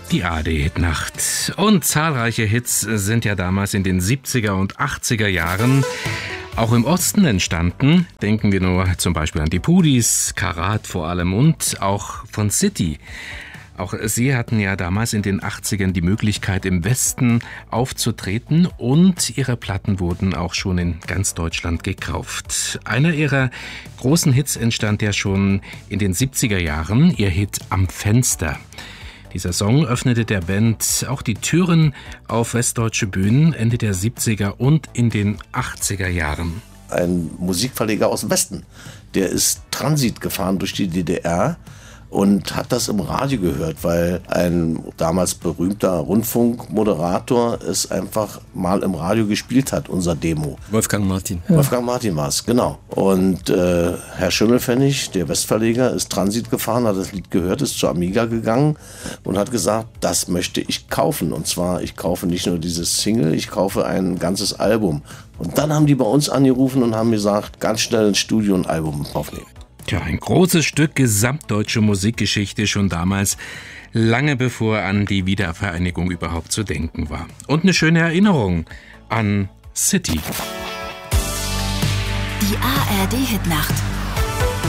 Die ARD-Hitnacht. Und zahlreiche Hits sind ja damals in den 70er und 80er Jahren auch im Osten entstanden. Denken wir nur zum Beispiel an die Pudis, Karat vor allem und auch von City. Auch sie hatten ja damals in den 80ern die Möglichkeit, im Westen aufzutreten und ihre Platten wurden auch schon in ganz Deutschland gekauft. Einer ihrer großen Hits entstand ja schon in den 70er Jahren, ihr Hit Am Fenster. Dieser Song öffnete der Band auch die Türen auf westdeutsche Bühnen Ende der 70er und in den 80er Jahren. Ein Musikverleger aus dem Westen, der ist Transit gefahren durch die DDR und hat das im Radio gehört, weil ein damals berühmter Rundfunkmoderator es einfach mal im Radio gespielt hat, unser Demo. Wolfgang Martin. Ja. Wolfgang Martin war es, genau. Und Herr Schimmelpfennig, der Westverleger, ist Transit gefahren, hat das Lied gehört, ist zur Amiga gegangen und hat gesagt, das möchte ich kaufen. Und zwar, ich kaufe nicht nur dieses Single, ich kaufe ein ganzes Album. Und dann haben die bei uns angerufen und haben gesagt, ganz schnell ins Studio ein Album aufnehmen. Tja, ein großes Stück gesamtdeutsche Musikgeschichte schon damals, lange bevor an die Wiedervereinigung überhaupt zu denken war. Und eine schöne Erinnerung an City. Die ARD-Hitnacht.